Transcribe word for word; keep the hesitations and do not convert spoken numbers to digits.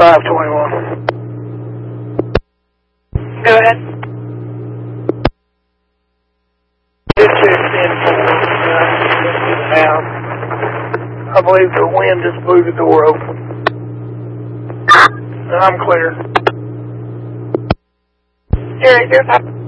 five twenty-one. Go ahead. It's ten four. Now, I believe the wind just blew the door open. I'm clear. Zero zero five.